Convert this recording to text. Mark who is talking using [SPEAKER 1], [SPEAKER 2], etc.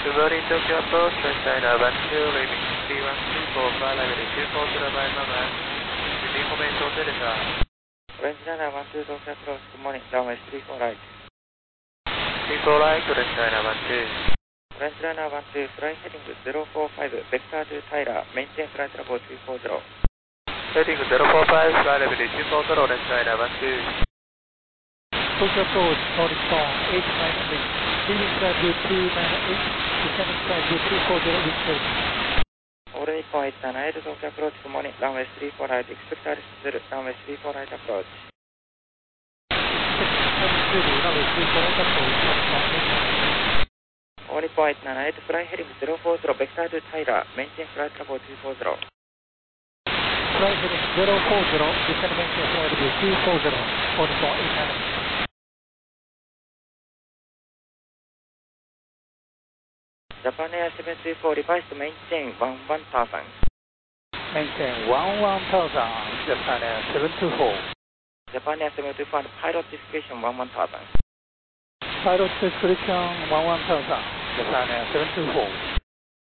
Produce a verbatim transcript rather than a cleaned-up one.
[SPEAKER 1] Converting Tokyo approach, first China one two, leaving three one two four, fly level two four zero by Mama. Give information to Delta.
[SPEAKER 2] Orange China one two, Tokyo approach, good morning, runway three four right.
[SPEAKER 1] three four right, Orange China one two.
[SPEAKER 2] Orange China one two, fly heading zero four five, vector to Tyler, maintain flight level two four zero.
[SPEAKER 1] Heading zero four five, fly level two four zero, Orange China one two.
[SPEAKER 3] Tokyo approach, Nordic Song, eight nine three, leaving flight two two nine eight, descending flight two four zero, wind eight.
[SPEAKER 2] All eight point eight nine eight, Tokyo approach, good morning, runway three four right, expect altitude, runway three four right approach.
[SPEAKER 3] Altitude, runway three four right approach,
[SPEAKER 2] All eight point eight nine eight, fly heading zero four zero, vector to Tyler, maintain flight level two four zero.
[SPEAKER 3] Fly heading zero four zero, descend maintain flight level two four zero, all eight point eight nine eight.
[SPEAKER 2] Japan Air seven two four, revised maintain one one thousand.
[SPEAKER 3] Maintain one one thousand, Japan Air seven two four.
[SPEAKER 2] Japan Air seven two four, pilot discretion one one thousand.
[SPEAKER 3] Pilot discretion one one thousand, Japan Air seven two four.